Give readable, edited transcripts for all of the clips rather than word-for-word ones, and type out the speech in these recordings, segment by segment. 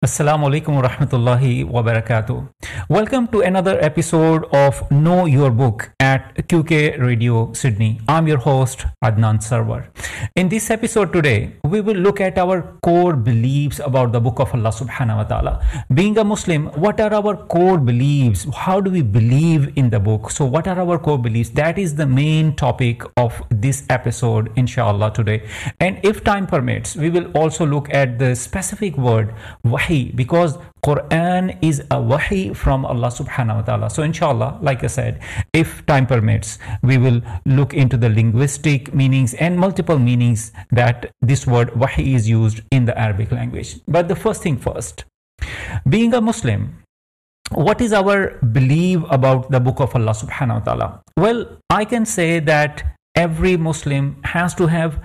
Assalamu alaikum wa rahmatullahi wa barakatuh. Welcome to another episode of Know Your Book at QK Radio Sydney. I'm your host Adnan Sarwar. In this episode today, we will look at our core beliefs about the Book of Allah subhanahu wa ta'ala. Being a Muslim, what are our core beliefs? How do we believe in the book? So what are our core beliefs? That is the main topic of this episode, inshallah, today. And if time permits, we will also look at the specific word wahi, because Quran is a wahi from Allah subhanahu wa ta'ala. So inshallah, like I said, if time permits, we will look into the linguistic meanings and multiple meanings that this word wahi is used in the Arabic language. But the first thing first, being a Muslim, what is our belief about the book of Allah subhanahu wa ta'ala? Well, I can say that every Muslim has to have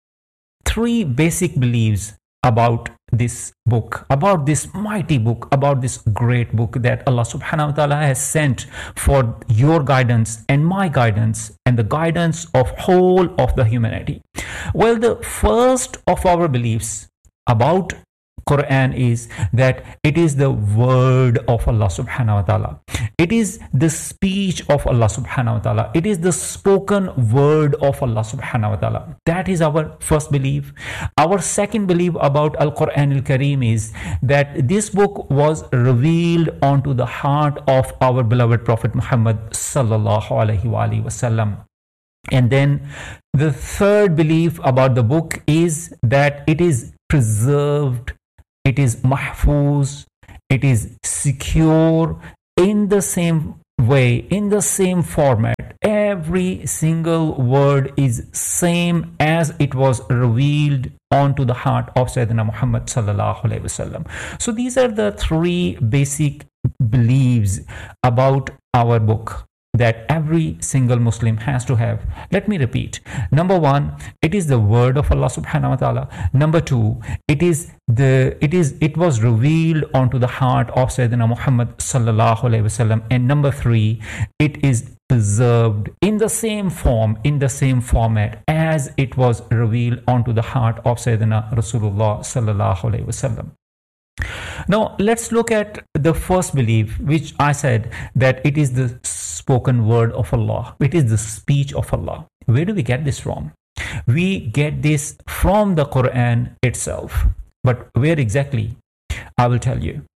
three basic beliefs about this book, about this mighty book, about this great book that Allah subhanahu wa ta'ala has sent for your guidance and my guidance and the guidance of whole of the humanity. Well, the first of our beliefs about Quran is that it is the word of Allah subhanahu wa ta'ala. It is the speech of Allah subhanahu wa ta'ala. It is the spoken word of Allah subhanahu wa ta'ala. That is our first belief. Our second belief about Al-Quran Al-Kareem is that this book was revealed onto the heart of our beloved Prophet Muhammad sallallahu alaihi wasallam. And then the third belief about the book is that it is preserved, it is mahfuz, it is secure in the same way, in the same format. Every single word is same as it was revealed onto the heart of Sayyidina Muhammad sallallahu alaihi wasallam. So these are the three basic beliefs about our book that every single Muslim has to have. Let me repeat. Number one, it is the word of Allah subhanahu wa ta'ala. Number two, it was revealed onto the heart of Sayyidina Muhammad sallallahu alaihi wasallam. And number three, it is preserved in the same form, in the same format as it was revealed onto the heart of Sayyidina Rasulullah sallallahu alaihi wasallam. Now, let's look at the first belief, which I said that it is the spoken word of Allah. It is the speech of Allah. Where do we get this from? We get this from the Quran itself. But where exactly? I will tell you.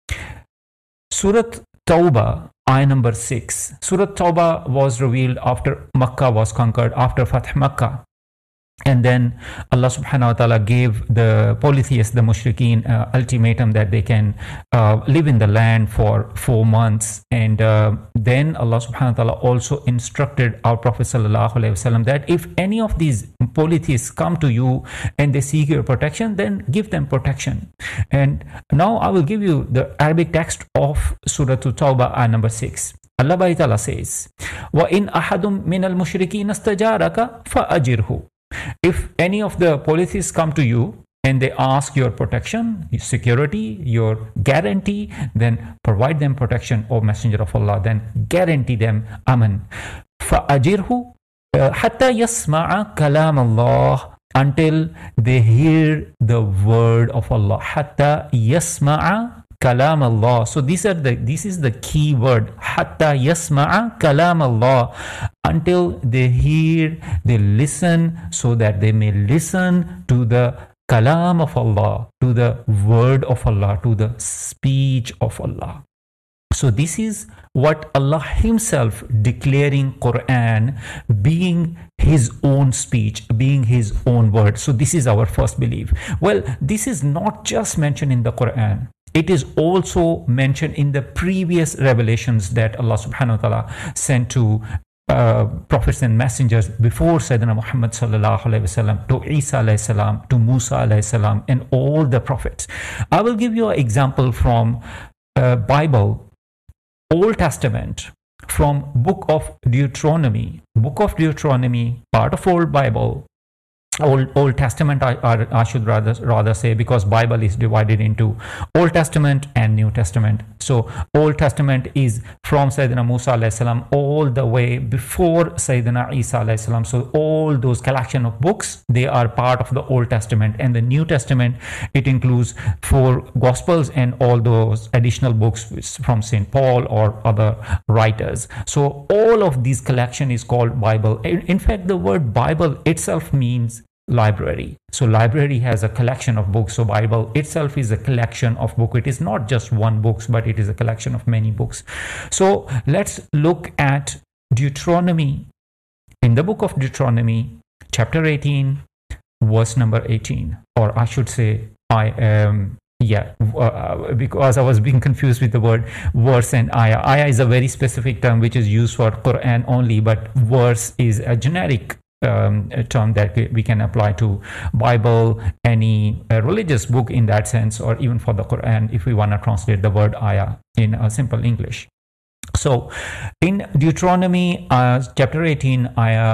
Surat Tawbah, ayah number 6. Surat Tawbah was revealed after Makkah was conquered, after Fath Makkah. And then Allah subhanahu wa ta'ala gave the polytheists, the mushrikeen, ultimatum that they can live in the land for 4 months. And then Allah subhanahu wa ta'ala also instructed our Prophet sallallahu alaihi wasallam that if any of these polytheists come to you and they seek your protection, then give them protection. And now I will give you the Arabic text of Surah Tawbah, ayah number 6. Allah Ta'ala says, وَإِنْ أَحَدٌ مِّنَ الْمُشْرِكِينَ اسْتَجَارَكَ فَأَجِرْهُ. If any of the polytheists come to you and they ask your protection, your security, your guarantee, then provide them protection, O Messenger of Allah. Then guarantee them aman. فَأَجِرْهُ حَتَّى يَسْمَعَ كَلَامَ اللَّهِ, until they hear the word of Allah. حَتَّى يَسْمَعَ Kalam Allah. So this is the key word. Hatta yasma'a kalam Allah. Until they hear, they listen, so that they may listen to the kalam of Allah, to the word of Allah, to the speech of Allah. So this is what Allah Himself declaring Quran being His own speech, being His own word. So this is our first belief. Well, this is not just mentioned in the Quran. It is also mentioned in the previous revelations that Allah subhanahu wa ta'ala sent to prophets and messengers before Sayyidina Muhammad sallallahu alaihi wasallam, to Isa alayhi salam, to Musa alayhi salam, and all the prophets. I will give you an example from Bible, Old Testament, from Book of Deuteronomy. Book of Deuteronomy, part of Old Bible. Old Testament, I should rather say, because Bible is divided into Old Testament and New Testament. So Old Testament is from Sayyidina Musa alayhi salam all the way before Sayyidina Isa alayhi salam. So all those collection of books, they are part of the Old Testament. And the New Testament, it includes 4 Gospels and all those additional books from St. Paul or other writers. So all of these collection is called Bible. In fact, the word Bible itself means library. So library has a collection of books. So Bible itself is a collection of book. It is not just one books, but it is a collection of many books. So let's look at Deuteronomy. In the book of Deuteronomy, chapter 18, verse number 18, or I should say, because I was being confused with the word verse and ayah. Ayah is a very specific term which is used for Quran only, but verse is a generic term that we can apply to Bible, any religious book in that sense, or even for the Quran if we want to translate the word ayah in a simple English. So in Deuteronomy chapter 18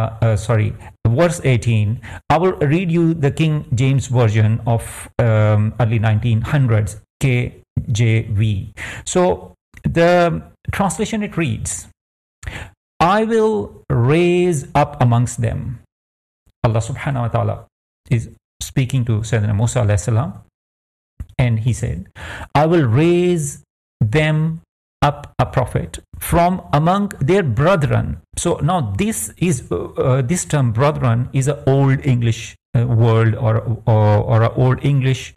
verse 18, I will read you the King James version of early 1900s KJV. So the translation, it reads, I will raise up amongst them. Allah subhanahu wa ta'ala is speaking to Sayyidina Musa alayhi salam, and he said, I will raise them up a prophet from among their brethren. So now this is this term brethren is an old English word or an old English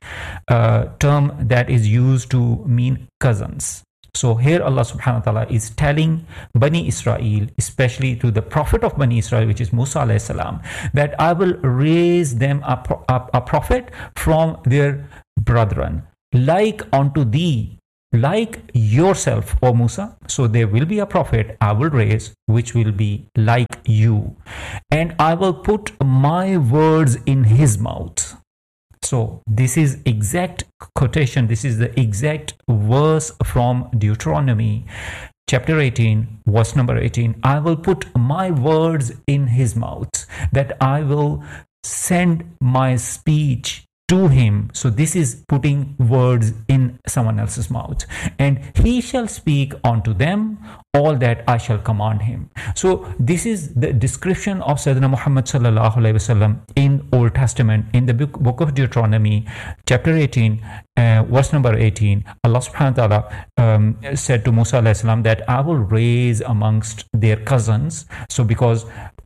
term that is used to mean cousins. So here Allah subhanahu wa ta'ala is telling Bani Israel, especially to the prophet of Bani Israel, which is Musa alayhi salam, that I will raise them up a prophet from their brethren, like unto thee, like yourself, O Musa. So there will be a prophet I will raise, which will be like you, and I will put my words in his mouth. So this is exact quotation. This is the exact verse from Deuteronomy chapter 18, verse number 18. I will put my words in his mouth, that I will send my speech to him. So this is putting words in someone else's mouth, and he shall speak unto them all that I shall command him. So this is the description of Sayyidina Muhammad sallallahu alaihi wasallam in Old Testament. In the book of Deuteronomy chapter 18 verse number 18, Allah subhanahu wa ta'ala said to Musa alayhi salam that I will raise amongst their cousins. So because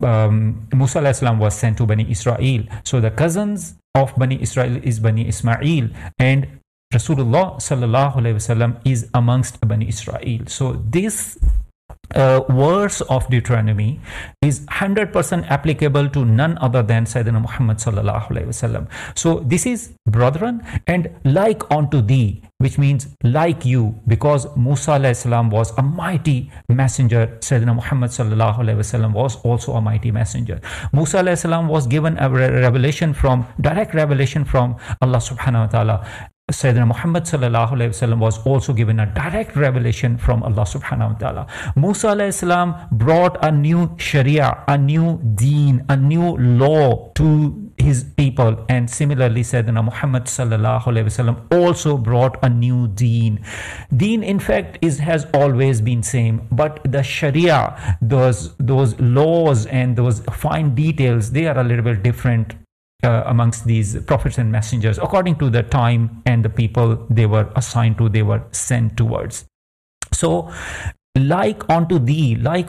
Musa alayhi salam was sent to Bani Israel, so the cousins of Bani Israel is Bani Ismail, and Rasulullah sallallahu alaihi wasallam is amongst Bani Israel. So this verse of Deuteronomy is 100% applicable to none other than Sayyidina Muhammad sallallahu alaihi wasallam. So this is brethren and like unto thee, which means like you, because Musa alayhi salam was a mighty messenger. Sayyidina Muhammad sallallahu alaihi wasallam was also a mighty messenger. Musa alayhi salam was given a direct revelation from Allah subhanahu wa ta'ala. Sayyidina Muhammad sallallahu alayhi wasallam was also given a direct revelation from Allah subhanahu wa ta'ala. Musa alayhi salam brought a new sharia, a new deen, a new law to his people, and similarly Sayyidina Muhammad sallallahu alayhi wasallam also brought a new deen. Deen in fact has always been same, but the sharia, those laws and those fine details, they are a little bit different amongst these prophets and messengers according to the time and the people they were assigned to, they were sent towards. So like unto thee, like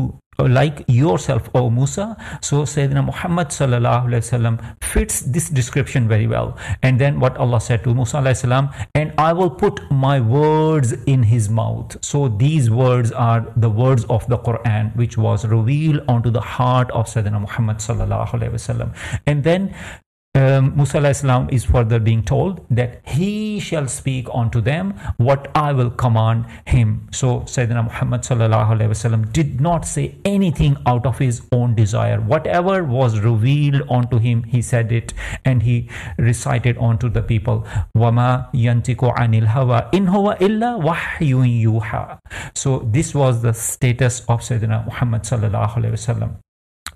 yourself, O Musa. So Sayyidina Muhammad sallallahu alaihi wasallam fits this description very well. And then what Allah said to Musa alayhi salam, and I will put my words in his mouth. So these words are the words of the Quran, which was revealed onto the heart of Sayyidina Muhammad sallallahu alaihi wasallam. And then Musa alayhi salam is further being told that he shall speak unto them what I will command him. So Sayyidina Muhammad sallallahu alaihi wasallam did not say anything out of his own desire. Whatever was revealed unto him, he said it, and he recited unto the people, وَمَا يَنْتِقُ عَنِ الْهَوَىٰ إِنْ هُوَ إِلَّا وَحْيٌ يُوحَىٰ. So this was the status of Sayyidina Muhammad sallallahu alaihi wasallam.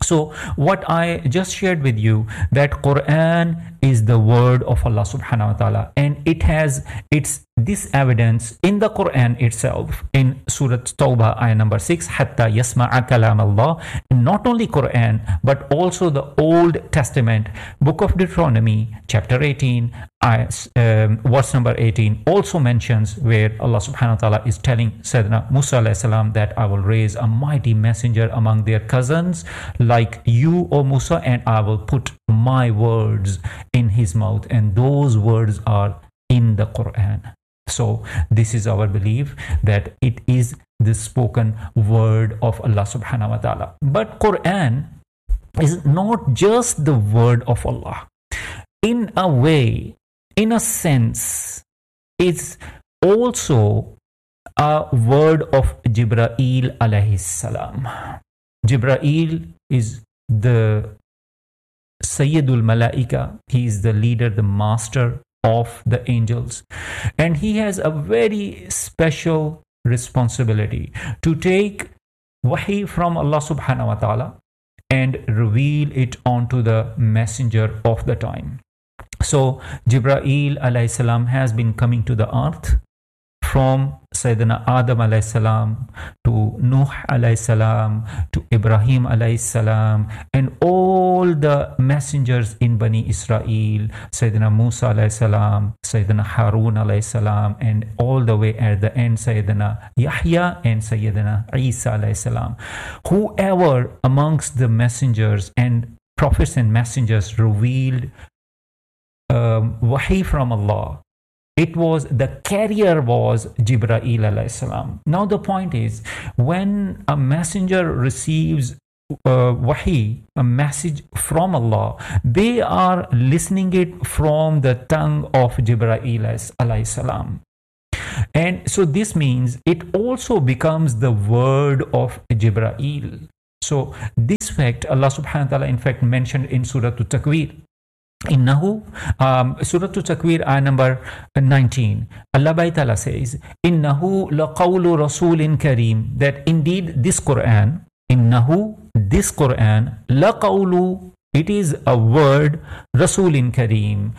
So what I just shared with you, that Quran is the word of Allah subhanahu wa ta'ala, and it has this evidence in the Quran itself, in Surah Tawbah ayah number 6, hatta yasma'a kalam Allah. Not only Quran but also the Old Testament, book of Deuteronomy chapter 18 verse number 18 also mentions, where Allah subhanahu wa ta'ala is telling Sayyidina Musa alayhi salam that I will raise a mighty messenger among their cousins like you, O Musa, and I will put my words in his mouth, and those words are in the Quran. So this is our belief, that it is the spoken word of Allah subhanahu wa ta'ala. But Quran is not just the word of Allah. In a way, in a sense, it's also a word of Jibreel alayhi salam. Jibreel is the Sayyidul Malaika. He is the leader, the master of the angels, and he has a very special responsibility to take wahi from Allah subhanahu wa ta'ala and reveal it onto the messenger of the time. So Jibreel alayhi salam has been coming to the earth from Sayyidina Adam alayhi salam to Nuh alayhi salam to Ibrahim alayhi salam, and all the messengers in Bani Israel, Sayyidina Musa alayhi salam, Sayyidina Harun alayhi salam, and all the way at the end Sayyidina Yahya and Sayyidina Isa alayhi salam. Whoever amongst the messengers and prophets and messengers revealed wahi from Allah, the carrier was Jibreel alayhi salam. Now the point is, when a messenger receives wahi, a message from Allah, they are listening it from the tongue of Jibreel alayhi salam. And so this means it also becomes the word of Jibreel. So this fact Allah subhanahu wa ta'ala in fact mentioned in Surah At-Takwir. Innahu, Surah At-Takwir, ayah number 19. Allah Bhai Ta'ala says, Innahu laqawlu rasulin kareem, that indeed this Quran, Innahu, this Quran, laqawlu, it is a word, rasulin kareem,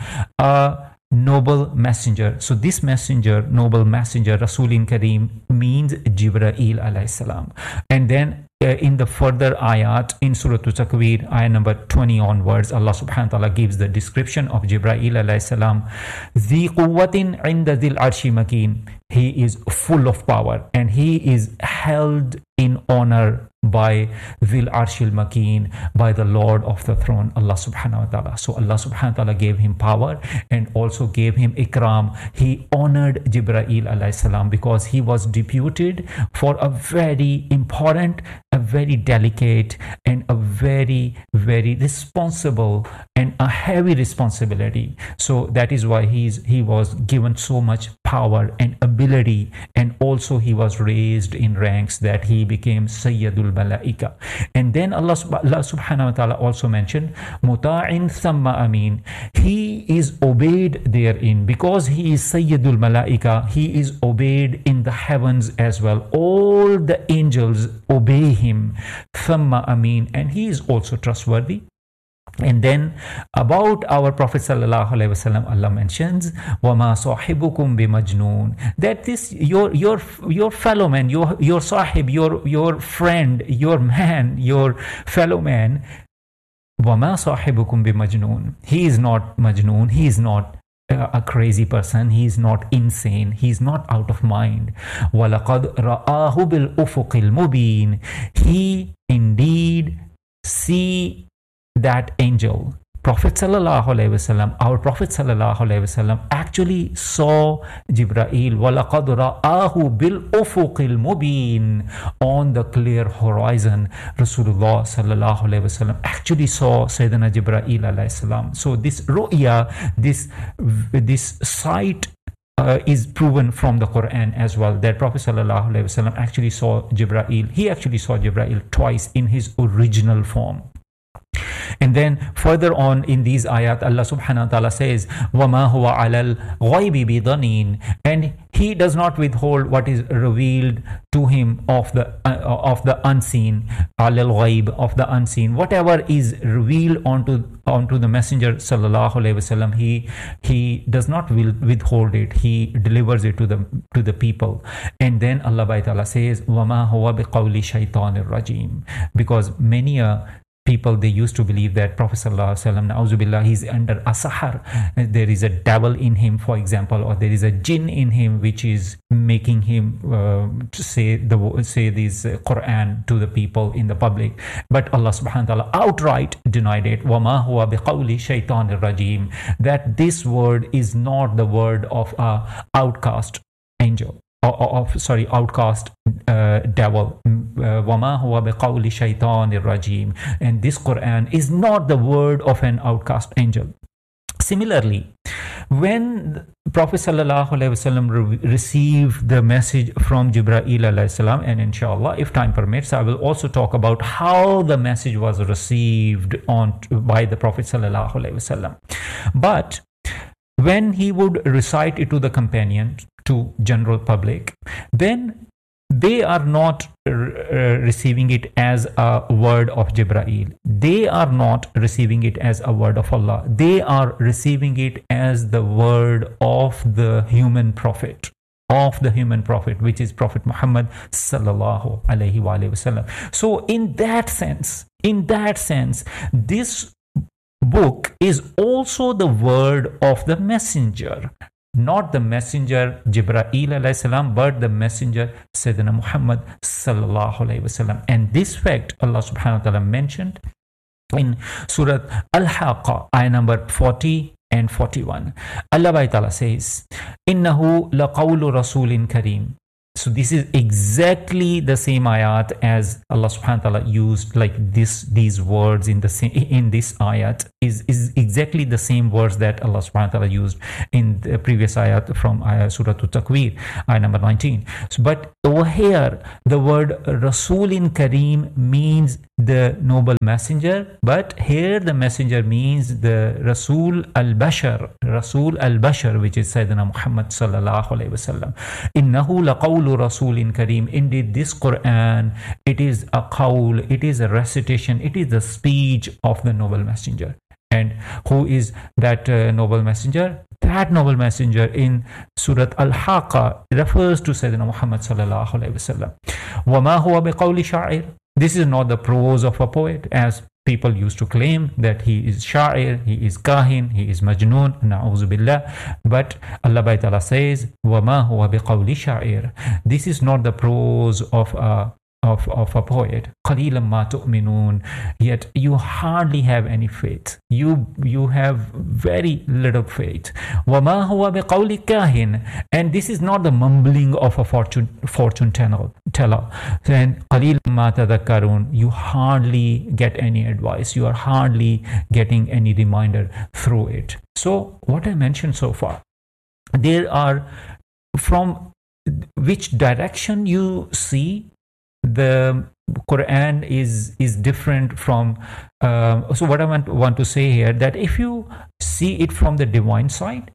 a noble messenger. So this messenger, noble messenger, rasulin kareem, means Jibreel alayhi salam. And then in the further ayat in Surah At-Takwir, ayah number 20 onwards, Allah subhanahu wa ta'ala gives the description of Jibreel alayhi salam. Dhi quwwatin inda dhil arshi makin. He is full of power and he is held in honor by Dhil Arshil Makin, by the Lord of the throne, Allah subhanahu wa ta'ala. So Allah subhanahu wa ta'ala gave him power and also gave him ikram. He honored Jibreel alayhi salam because he was deputed for a very important, a very delicate, and a very, very responsible and a heavy responsibility. So that is why he was given so much power and ability, and also he was raised in ranks that he became Sayyidul Malaika. And then Allah subhanahu wa ta'ala also mentioned Muta'in Thamma Amin. He is obeyed therein because he is Sayyidul Malaika. He is obeyed in the heavens as well. All the angels obey him. Thamma Amin. And he is also trustworthy. And then about our Prophet sallallahu alaihi wasallam, Allah mentions, "Wama sahibukum bimajnoon," that this your fellow man, your sahib, your friend, your man, your fellow man. "Wama sahibukum bimajnoon." He is not majnoon. He is not a crazy person. He is not insane. He is not out of mind. وَلَقَدْ رَآهُ بِالْأُفُقِ الْمُبِينِ. He indeed see that angel. Prophet sallallahu alaihi wasallam, our Prophet sallallahu alaihi wasallam actually saw Jibreel. وَلَقَدْ رَآهُ بِالْأُفُقِ الْمُبِينِ. On the clear horizon, Rasulullah sallallahu alaihi wasallam actually saw Sayyidina Jibreel alayhi salam. So this ru'ya, this sight is proven from the Quran as well, that Prophet sallallahu alaihi wasallam actually saw Jibreel. He actually saw Jibreel twice in his original form. And then further on in these ayat, Allah subhanahu wa ta'ala says, وَمَا هُوَ عَلَى الْغَيْبِ بِضَنِينَ. And He does not withhold what is revealed to him of the unseen, al-ghaib, of the unseen. Whatever is revealed onto the Messenger sallallahu alaihi wasallam, he does not withhold it. He delivers it to the people. And then Allah Ta'ala says, وَمَا هُوَ بِقَوْلِ شَيْطَانِ الرَّجِيمِ, because many people, they used to believe that Prophet sallallahu alaihi wasallam, na'uzubillah, he's under a sahar. There is a devil in him, for example, or there is a jinn in him which is making him say this Quran to the people in the public. But Allah subhanahu wa ta'ala outright denied it. وَمَا هُوَ بِقَوْلِ شَيْطَانِ الرَّجِيمِ, that this word is not the word of a outcast angel, outcast devil. وَمَا هُوَ بِقَوْلِ شَيْطَانِ الرَّجِيمِ, and this Quran is not the word of an outcast angel. Similarly, when Prophet sallallahu alaihi wasallam received the message from Jibreel alayhi salam, and inshallah, if time permits, I will also talk about how the message was received by the Prophet sallallahu alaihi wasallam. But when he would recite it to the companions, to general public, then they are not receiving it as a word of Jibreel. They are not receiving it as a word of Allah. They are receiving it as the word of the human prophet, which is Prophet Muhammad sallallahu alaihi wasallam. So in that sense, this book is also the word of the messenger. Not the messenger Jibreel alayhi salam, but the messenger Sayyidina Muhammad sallallahu alayhi wasallam. And this fact Allah subhanahu wa ta'ala mentioned in Surah Al-Haqqa, ayah number 40 and 41. Allah ta'ala says, Innahu laqawlu rasulin kareem. So this is exactly the same ayat as Allah subhanahu wa ta'ala used, like these words in this ayat is exactly the same words that Allah subhanahu wa ta'ala used in the previous ayat from Surah At-Takwir, ayah number 19. So, but over here, the word Rasulin Kareem means the noble messenger, but here the messenger means the Rasul al-Bashar, which is Sayyidina Muhammad sallallahu alayhi wasallam. Innahu laqawlu Rasulin Kareem. Indeed, this Quran, it is a qawl, it is a recitation, it is the speech of the noble messenger. And who is that noble messenger? That noble messenger in Surah Al-Haqqa refers to Sayyidina Muhammad sallallahu alayhi wasallam. وَمَا هُوَ بِقَوْلِ شَاعِرٍ. This is not the prose of a poet, as people used to claim that he is sha'ir, he is kahin, he is majnoon, na'uzu billah. But Allah Ta'ala says, وَمَا هُوَ بِقَوْلِ شَاعِرٍ. This is not the prose of a poet. قَلِيلًا مَا تُؤْمِنُونَ. Yet you hardly have any faith. You have very little faith. وَمَا هُوَ بِقَوْلِ كَاهِنٍ. And this is not the mumbling of a fortune teller. And قَلِيلًا مَا تَذَكَّرُونَ. You hardly get any advice. You are hardly getting any reminder through it. So what I mentioned so far, there are, from which direction you see the Quran is different from so what I want to say here, that if you see it from the divine side,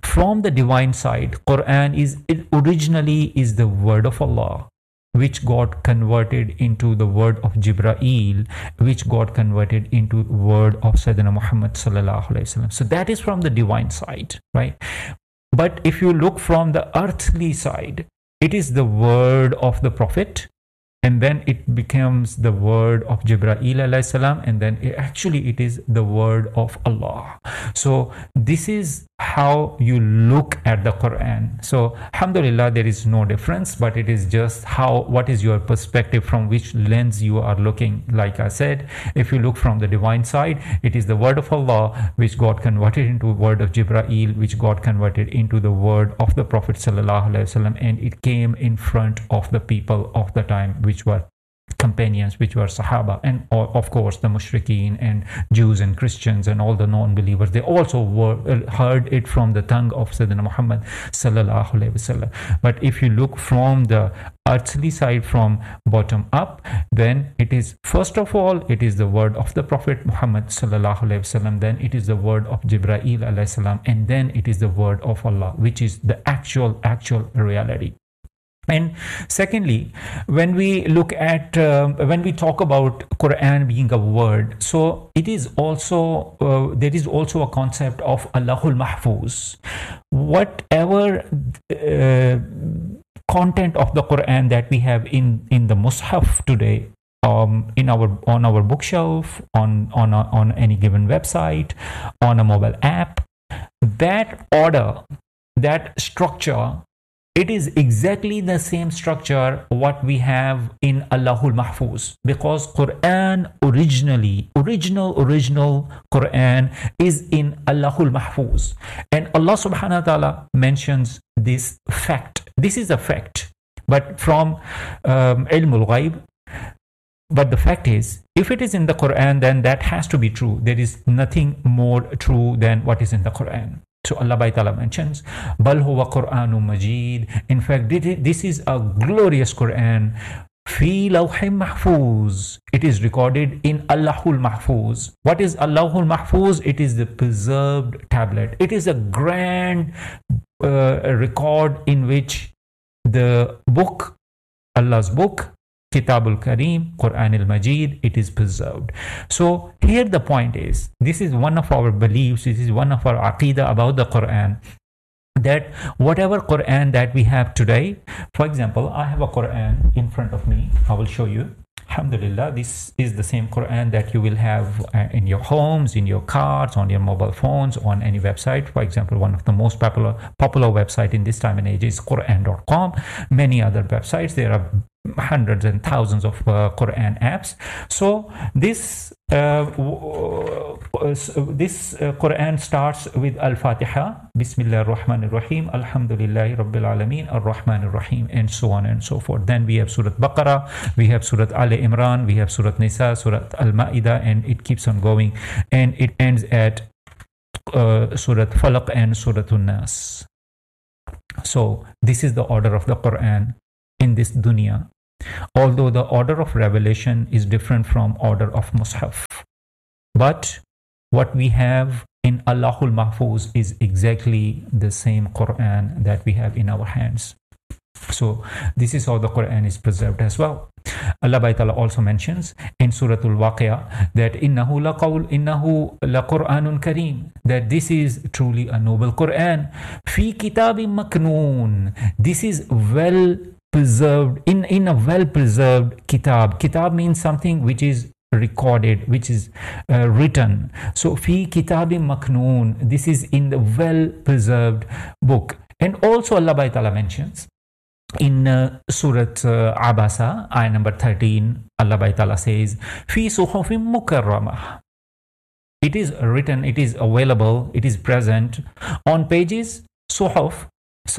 Quran originally is the word of Allah, which got converted into the word of Jibreel, which got converted into word of Sayyidina Muhammad sallallahu alaihi wasallam. So that is from the divine side, right? But if you look from the earthly side, it is the word of the Prophet, and then it becomes the word of Jibreel alayhi salam, and then it is the word of Allah. So this is how you look at the Quran. So alhamdulillah, there is no difference, but it is just what is your perspective, from which lens you are looking. Like I said, if you look from the divine side, it is the word of Allah which got converted into word of Jibreel, which got converted into the word of the Prophet sallallahu alaihi wasallam, and it came in front of the people of the time, which were companions, which were Sahaba, and of course the Mushrikeen and Jews and Christians and all the non-believers. They also heard it from the tongue of Sayyidina Muhammad sallallahu alaihi wasallam. But if you look from the earthly side, from bottom up, then it is, first of all, it is the word of the Prophet Muhammad sallallahu alaihi wasallam, then it is the word of Jibreel alayhi salam, and then it is the word of Allah, which is the actual reality. And secondly, when we look at when we talk about Quran being a word, so it is also there is also a concept of Allahul Mahfuz. Whatever content of the Quran that we have in the Mus'haf today, in on our bookshelf, on any given website, on a mobile app, that order, that structure, it is exactly the same structure what we have in Allahul Mahfuz, because Quran original Quran is in Allahul Mahfuz, and Allah subhanahu wa ta'ala mentions this fact. This is a fact, but from ilmul ghaib. But the fact is, if it is in the Quran, then that has to be true. There is nothing more true than what is in the Quran. So Allah by Ta'ala mentions, Bal huwa Quranun Majid. In fact, this is a glorious Quran. Fi lawhim mahfuz. It is recorded in Allahul Mahfuz. What is Allahul Mahfuz? It is the preserved tablet. It is a grand record in which the book, Allah's book, Kitabul Kareem, Quran al-Majid, it is preserved. So here the point is, this is one of our beliefs, this is one of our aqidah about the Quran, that whatever Quran that we have today, for example, I have a Quran in front of me, I will show you. Alhamdulillah, this is the same Quran that you will have in your homes, in your cars, on your mobile phones, on any website. For example, one of the most popular website in this time and age is Quran.com. Many other websites, there are hundreds and thousands of Quran apps. So this Quran starts with Al-Fatiha, Bismillah ar-Rahman ar-Rahim, Alhamdulillahi Rabbil Alameen, Ar-Rahman ar-Rahim, and so on and so forth. Then we have Surah Baqarah, we have Surah Ali Imran, we have Surah Nisa, Surah Al-Ma'idah, and it keeps on going, and it ends at Surah Falaq and Surah An-Nas. So this is the order of the Quran in this dunya, although the order of revelation is different from order of Mus'haf. But what we have in Allahul Mahfuz is exactly the same Quran that we have in our hands. So this is how the Quran is preserved as well. Allah by Ta'ala also mentions in Surah Al-Waqi'ah that innahu laqur'anun kareem, that this is truly a noble Quran. Fi kitabim maknoon. This is well preserved, in a well preserved kitab. Kitab means something which is recorded, which is written. So fi kitabim maknoon, this is in the well preserved book. And also Allah by Ta'ala mentions in Surah Abasa, ayah number 13, Allah by Ta'ala says, Fi suhufim mukarramah. It is written, it is available, it is present on pages. Suhuf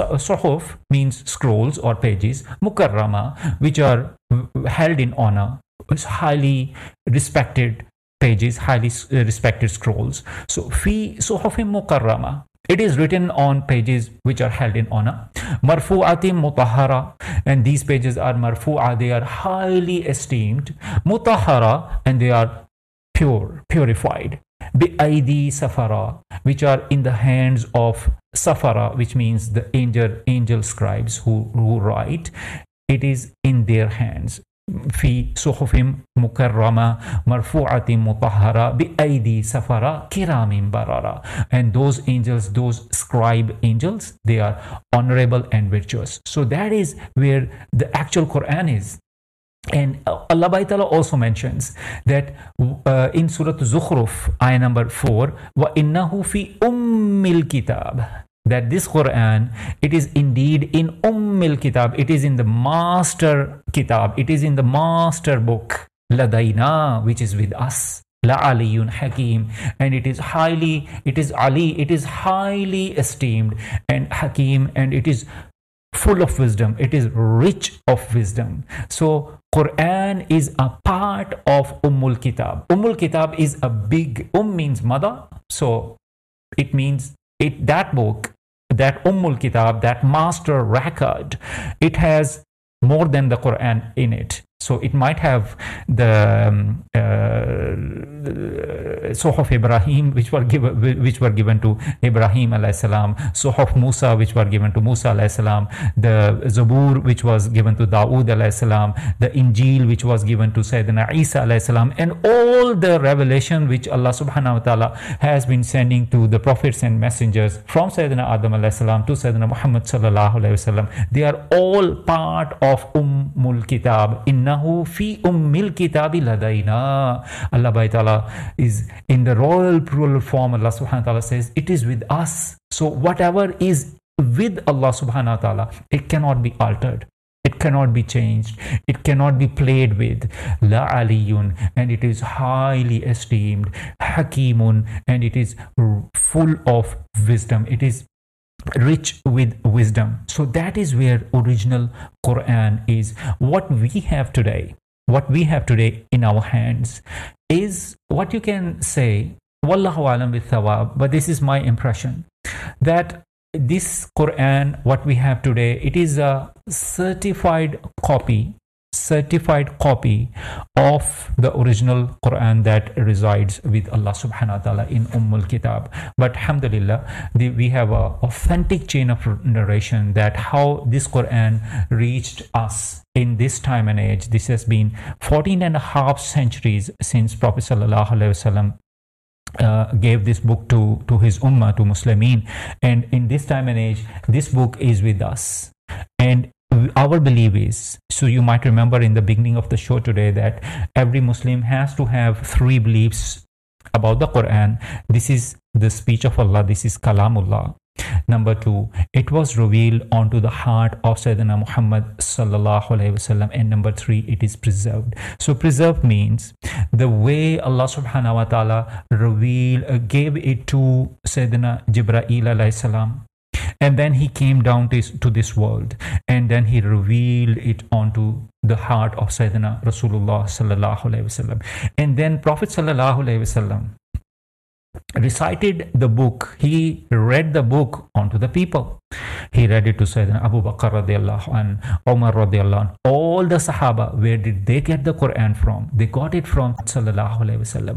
means scrolls or pages. Mukarrama, which are held in honor, highly respected pages, highly respected scrolls. So Fi suhufim mukarrama. It is written on pages which are held in honor. Marfu'atim mutahhara, and these pages are marfu'a, they are highly esteemed. Mutahhara, and they are purified. Bi-aidi safara, which are in the hands of safara, which means the angel scribes who write. It is in their hands. في صحف مكرمة مرفوعة مطهرة بأيدي سفرة كرام بررة. And those angels, those scribe angels, they are honorable and virtuous. So that is where the actual Quran is. And Allah by Ta'ala also mentions that in Surah Zukhruf, ayah number 4, وَإِنَّهُ فِي أُمِّ الْكِتَابِ, that this Quran, it is indeed in Ummil Kitab, it is in the master Kitab, it is in the master book, Ladayna, which is with us, La Aliyun Hakim, and it is highly esteemed, and Hakim, and it is full of wisdom. It is rich of wisdom. So Quran is a part of Ummul Kitab. Ummul Kitab is a big, means mother. So it means that book, that Ummul Kitab, that master record, it has more than the Quran in it. So it might have the Suhuf Ibrahim, which were given to Ibrahim alayhi salam, Suhuf Musa, which were given to Musa alayhi salam, the Zabur, which was given to Dawood alayhi salam, the Injil, which was given to Sayyidina Isa alayhi salam, and all the revelation which Allah subhanahu wa ta'ala has been sending to the prophets and messengers from Sayyidina Adam alayhi salam to Sayyidina Muhammad sallallahu alayhi wasallam. They are all part of Ummul Kitab. Innahu fi Ummil Kitabi ladayna. Allah by ta'ala is in the royal plural form. Allah subhanahu wa ta'ala says it is with us. So whatever is with Allah subhanahu wa ta'ala, it cannot be altered, it cannot be changed, it cannot be played with. La aliyun, and it is highly esteemed. Hakimun, and it is full of wisdom, it is rich with wisdom. So that is where original Quran is. What we have today in our hands is what you can say, wallahu alam with thawab, but this is my impression, that this Quran, what we have today, it is a certified copy of the original Quran that resides with Allah subhanahu wa ta'ala in Ummul Kitab. But alhamdulillah, we have an authentic chain of narration that how this Quran reached us in this time and age. This has been 14 and a half centuries since Prophet sallallahu alaihi wasallam gave this book to his ummah, to Muslimin, and in this time and age this book is with us. And our belief is, so you might remember in the beginning of the show today, that every Muslim has to have 3 beliefs about the Quran. This is the speech of Allah, this is Kalamullah. Number 2, it was revealed onto the heart of Sayyidina Muhammad sallallahu alaihi wasallam. And number 3, it is preserved. So preserved means the way Allah subhanahu wa ta'ala gave it to Sayyidina Jibreel alayhi salam, and then he came down to this world, and then he revealed it onto the heart of Sayyidina Rasulullah sallallahu alaihi wasallam. And then Prophet sallallahu alaihi wasallam recited the book. He read the book onto the people. He read it to Sayyidina Abu Bakr radiallahu an, Umar radiallahu an, all the Sahaba. Where did they get the Quran from? They got it from sallallahu alaihi wasallam.